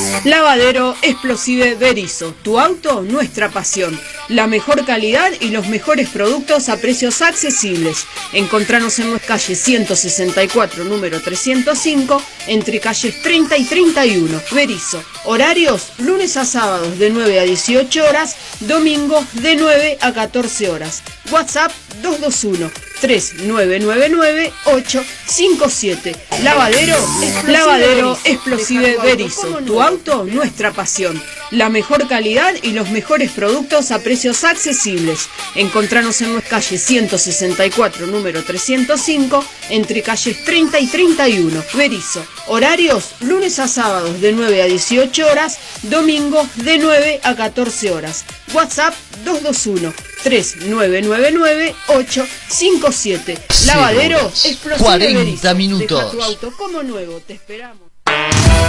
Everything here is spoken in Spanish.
Lavadero Explosive Berizo, tu auto, nuestra pasión. La mejor calidad y los mejores productos a precios accesibles. Encontranos en nuestra calle 164, número 305, entre calles 30 y 31. Berizo. Horarios, lunes a sábados de 9 a 18 horas, domingos de 9 a 14 horas. WhatsApp 221-3999-857. Lavadero Explosive Berizo, tu auto, nuestra pasión. La mejor calidad y los mejores productos a precios accesibles. Encontranos en nuestra calle 164, número 305, entre calles 30 y 31. Berizo. Horarios, lunes a sábados de 9 a 18 horas, domingos de 9 a 14 horas. WhatsApp 221-3999-857. Lavadero Explosive 40 Berizo. minutos. Deja tu auto como nuevo, te esperamos.